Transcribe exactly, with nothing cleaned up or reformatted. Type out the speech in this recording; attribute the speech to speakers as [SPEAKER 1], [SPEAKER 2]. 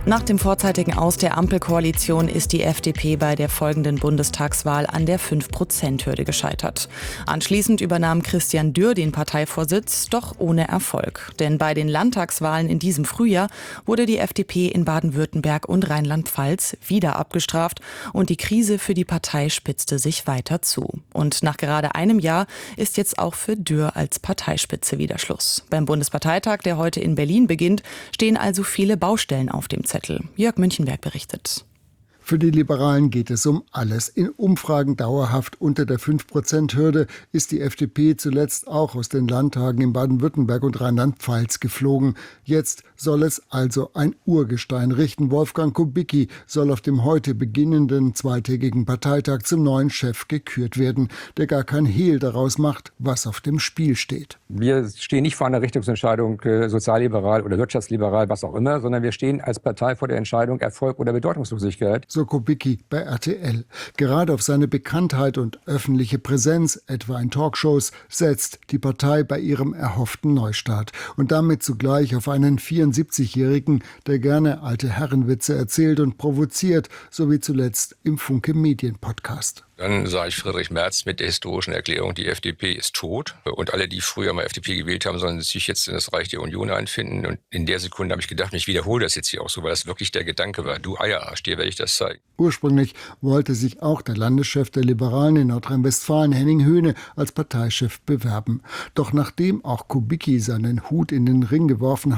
[SPEAKER 1] Nach dem vorzeitigen Aus der Ampelkoalition ist die F D P bei der folgenden Bundestagswahl an der fünf Prozent Hürde gescheitert. Anschließend übernahm Christian Dürr den Parteivorsitz, doch ohne Erfolg. Denn bei den Landtagswahlen in diesem Frühjahr wurde die F D P in Baden-Württemberg und Rheinland-Pfalz wieder abgestraft und die Krise für die Partei spitzte sich weiter zu. Und nach gerade einem Jahr ist jetzt auch für Dürr als Parteispitze wieder Schluss. Beim Bundesparteitag, der heute in Berlin beginnt, stehen also viele Baustellen auf dem Zettel. Jörg Münchenberg berichtet.
[SPEAKER 2] Für die Liberalen geht es um alles. In Umfragen dauerhaft unter der fünf Prozent Hürde ist die F D P zuletzt auch aus den Landtagen in Baden-Württemberg und Rheinland-Pfalz geflogen. Jetzt soll es also ein Urgestein richten. Wolfgang Kubicki soll auf dem heute beginnenden zweitägigen Parteitag zum neuen Chef gekürt werden, der gar kein Hehl daraus macht, was auf dem Spiel steht.
[SPEAKER 3] Wir stehen nicht vor einer Richtungsentscheidung äh, sozialliberal oder wirtschaftsliberal, was auch immer, sondern wir stehen als Partei vor der Entscheidung Erfolg oder Bedeutungslosigkeit.
[SPEAKER 2] So Kubicki bei R T L. Gerade auf seine Bekanntheit und öffentliche Präsenz, etwa in Talkshows, setzt die Partei bei ihrem erhofften Neustart. Und damit zugleich auf einen vierundsiebzigjährigen, der gerne alte Herrenwitze erzählt und provoziert, so wie zuletzt im Funke Medien Podcast.
[SPEAKER 4] Dann sah ich Friedrich Merz mit der historischen Erklärung, die F D P ist tot. Und alle, die früher mal F D P gewählt haben, sollen sich jetzt in das Reich der Union einfinden. Und in der Sekunde habe ich gedacht, ich wiederhole das jetzt hier auch so, weil das wirklich der Gedanke war. Du Eierarsch, dir werde ich das zeigen.
[SPEAKER 2] Ursprünglich wollte sich auch der Landeschef der Liberalen in Nordrhein-Westfalen, Henning Höhne, als Parteichef bewerben. Doch nachdem auch Kubicki seinen Hut in den Ring geworfen